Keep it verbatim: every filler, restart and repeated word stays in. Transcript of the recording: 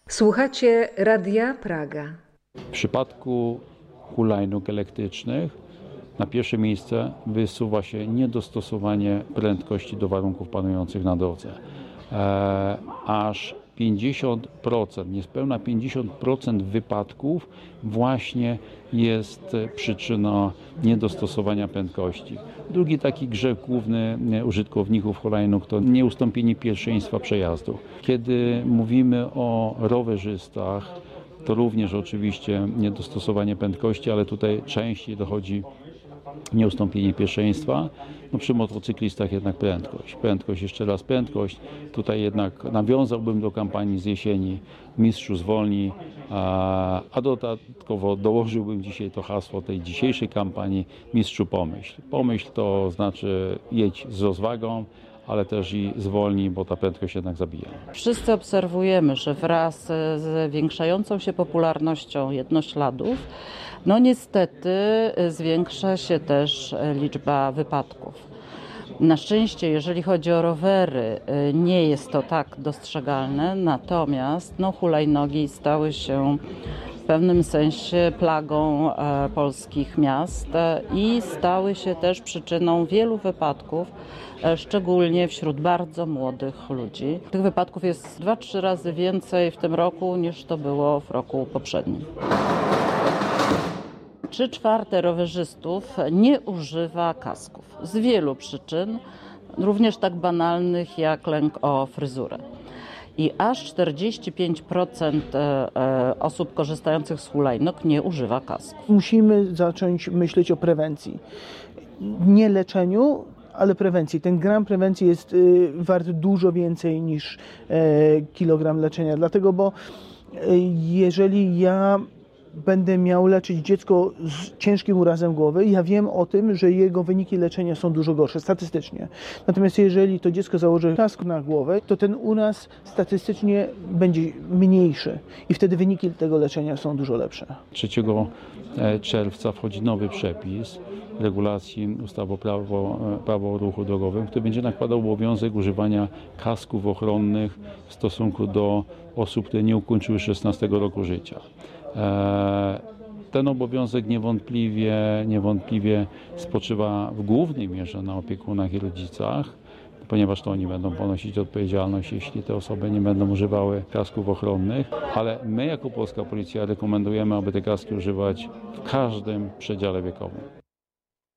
Słuchacie Radia Praga. W przypadku hulajnóg elektrycznych na pierwsze miejsce wysuwa się niedostosowanie prędkości do warunków panujących na drodze. E, aż pięćdziesiąt procent, niespełna pięćdziesiąt procent wypadków właśnie jest przyczyną niedostosowania prędkości. Drugi taki grzech główny użytkowników hulajnóg to nieustąpienie pierwszeństwa przejazdu. Kiedy mówimy o rowerzystach, to również oczywiście niedostosowanie prędkości, ale tutaj częściej dochodzi nieustąpienie pierwszeństwa. No przy motocyklistach jednak prędkość. Prędkość, jeszcze raz prędkość. Tutaj jednak nawiązałbym do kampanii z jesieni Mistrzu zwolnij, a, a dodatkowo dołożyłbym dzisiaj to hasło tej dzisiejszej kampanii Mistrzu pomyśl. Pomyśl to znaczy jedź z rozwagą, ale też i zwolnij, bo ta prędkość jednak zabija. Wszyscy obserwujemy, że wraz z zwiększającą się popularnością jednośladów, no niestety zwiększa się też liczba wypadków. Na szczęście, jeżeli chodzi o rowery, nie jest to tak dostrzegalne, natomiast no, hulajnogi stały się w pewnym sensie plagą e, polskich miast e, i stały się też przyczyną wielu wypadków, e, szczególnie wśród bardzo młodych ludzi. Tych wypadków jest dwa trzy razy więcej w tym roku niż to było w roku poprzednim. Trzy czwarte rowerzystów nie używa kasków z wielu przyczyn, również tak banalnych jak lęk o fryzurę. I aż czterdzieści pięć procent osób korzystających z hulajnóg nie używa kasków. Musimy zacząć myśleć o prewencji. Nie leczeniu, ale prewencji. Ten gram prewencji jest y, wart dużo więcej niż y, kilogram leczenia. Dlatego, bo y, jeżeli ja będę miał leczyć dziecko z ciężkim urazem głowy, ja wiem o tym, że jego wyniki leczenia są dużo gorsze statystycznie. Natomiast jeżeli to dziecko założy kask na głowę, to ten uraz statystycznie będzie mniejszy i wtedy wyniki tego leczenia są dużo lepsze. trzeciego czerwca wchodzi nowy przepis regulacji ustawy o prawo, prawo o ruchu drogowym, który będzie nakładał obowiązek używania kasków ochronnych w stosunku do osób, które nie ukończyły szesnastego roku życia. Ten obowiązek niewątpliwie, niewątpliwie spoczywa w głównej mierze na opiekunach i rodzicach, ponieważ to oni będą ponosić odpowiedzialność, jeśli te osoby nie będą używały kasków ochronnych, ale my jako polska policja rekomendujemy, aby te kaski używać w każdym przedziale wiekowym.